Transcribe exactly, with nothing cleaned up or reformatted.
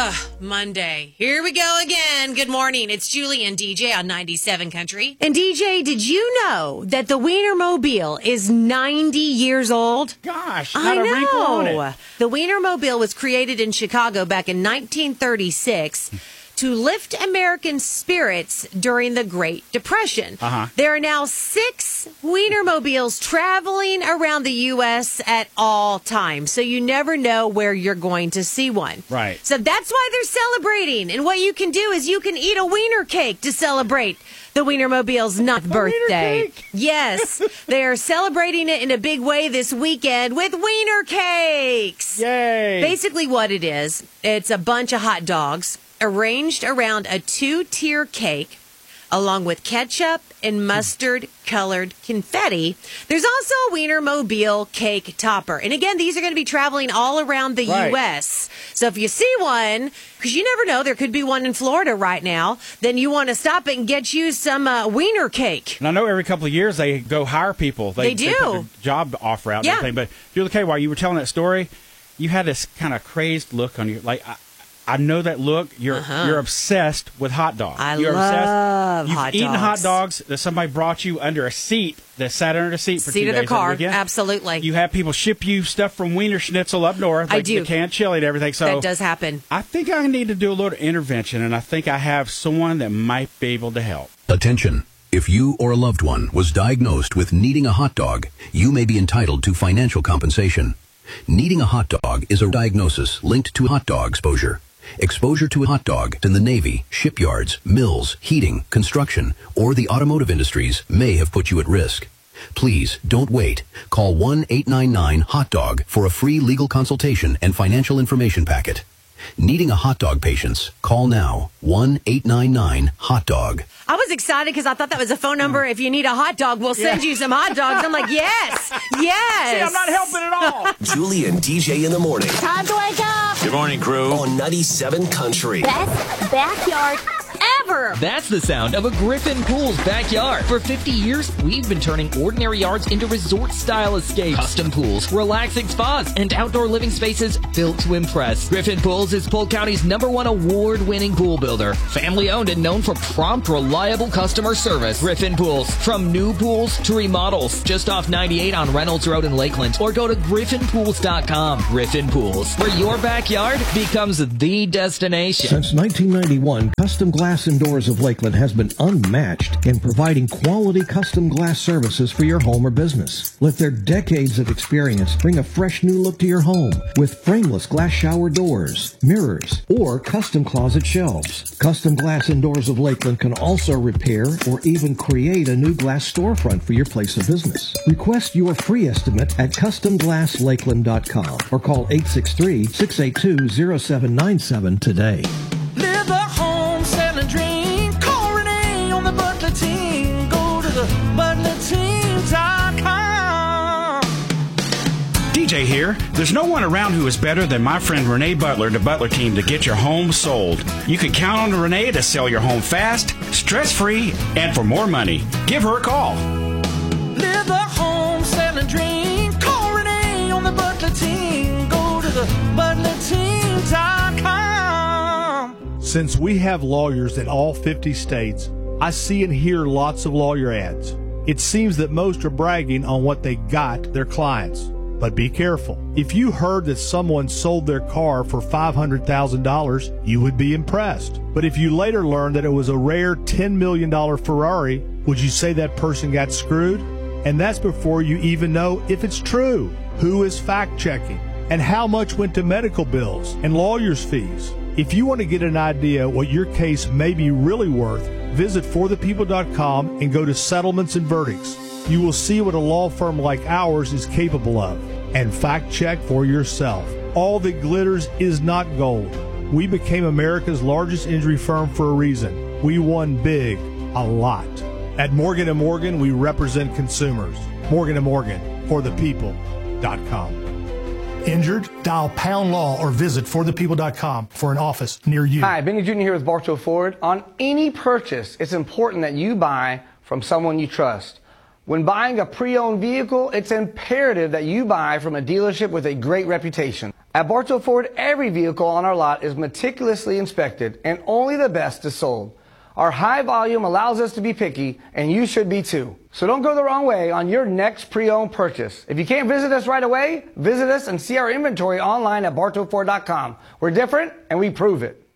Ugh, Monday. Here we go again. Good morning. It's Julie and D J on ninety-seven Country. And D J, did you know that the Wienermobile is ninety years old? Gosh, I not a wrinkle on know. it. The Wienermobile was created in Chicago back in nineteen thirty-six to lift American spirits during the Great Depression. Uh-huh. There are now six Wienermobiles traveling around the U S at all times, so you never know where you're going to see one. Right. So that's why they're celebrating. And what you can do is you can eat a wiener cake to celebrate the Wienermobile's ninth birthday. Wiener cake? Yes. They are celebrating it in a big way this weekend with wiener cakes. Yay. Basically what it is, it's a bunch of hot dogs arranged around a two-tier cake along with ketchup and mustard-colored confetti. There's also a Wienermobile cake topper. And again, these are going to be traveling all around the Right. U S. So if you see one, because you never know, there could be one in Florida right now, then you want to stop it and get you some uh, wiener cake. And I know every couple of years they go hire people. They do. put their job offer out and Yeah. everything. But Julie K, while you were telling that story, you had this kind of crazed look on you. Like, I, I know that look. You're Uh-huh. you're obsessed with hot dogs. I you're love obsessed. hot You've eaten dogs. hot dogs that somebody brought you under a seat that sat under the seat for Seat two of their days on the car. weekend. Absolutely. You have people ship you stuff from Wiener Schnitzel up north. I Like do. the canned chili and everything. So That does happen. I think I need to do a little intervention, and I think I have someone that might be able to help. Attention. If you or a loved one was diagnosed with needing a hot dog, you may be entitled to financial compensation. Needing a hot dog is a diagnosis linked to hot dog exposure. Exposure to a hot dog in the Navy, shipyards, mills, heating, construction, or the automotive industries may have put you at risk. Please don't wait. Call one eight nine nine hot dog for a free legal consultation and financial information packet. Needing a hot dog patients, call now one eight nine nine hot dog. I was excited because I thought that was a phone number. If you need a hot dog, we'll send Yeah. you some hot dogs. I'm like, yes, yes. See, I'm not helping at all. Julie and D J in the morning Time to wake up. Good morning, crew. on ninety-seven Country. Best backyard ever. That's the sound of a Griffin Pool's backyard. For fifty years, we've been turning ordinary yards into resort-style escapes. Custom pools, relaxing spas, and outdoor living spaces built to impress. Griffin Pools is Polk County's number one award-winning pool builder. Family-owned and known for prompt, reliable customer service. Griffin Pools. From new pools to remodels. Just off ninety-eight on Reynolds Road in Lakeland. Or go to griffin pools dot com. Griffin Pools, where your backyard becomes the destination. Since nineteen ninety-one, Custom Glass and Doors of Lakeland has been unmatched in providing quality custom glass services for your home or business. Let their decades of experience bring a fresh new look to your home with frameless glass shower doors, mirrors, or custom closet shelves. Custom Glass and Doors of Lakeland can also repair or even create a new glass storefront for your place of business. Request your free estimate at custom glass lakeland dot com or call eight six three, six eight two, zero seven nine seven today. Live the home selling dream. Call Renee on the Butler team. Go to the butler team dot com. D J here. There's no one around who is better than my friend Renee Butler, the Butler team, to get your home sold. You can count on Renee to sell your home fast, stress-free, and for more money. Give her a call. Live the home selling dream. Call Renee on the Butler team. Go to the butler team dot com. Since we have lawyers in all fifty states, I see and hear lots of lawyer ads. It seems that most are bragging on what they got their clients. But be careful. If you heard that someone sold their car for five hundred thousand dollars, you would be impressed. But if you later learned that it was a rare ten million dollars Ferrari, would you say that person got screwed? And that's before you even know if it's true. Who is fact-checking? And how much went to medical bills and lawyers' fees? If you want to get an idea what your case may be really worth, visit for the people dot com and go to Settlements and Verdicts. You will see what a law firm like ours is capable of. And fact check for yourself. All that glitters is not gold. We became America's largest injury firm for a reason. We won big, a lot. At Morgan and Morgan, we represent consumers. Morgan and Morgan, for the people dot com. Injured? Dial pound law or visit for the people dot com for an office near you. Hi, Benny Junior here with Bartow Ford. On any purchase, it's important that you buy from someone you trust. When buying a pre-owned vehicle, it's imperative that you buy from a dealership with a great reputation. At Bartow Ford, every vehicle on our lot is meticulously inspected and only the best is sold. Our high volume allows us to be picky, and you should be too. So don't go the wrong way on your next pre-owned purchase. If you can't visit us right away, visit us and see our inventory online at bartow ford dot com. We're different, and we prove it.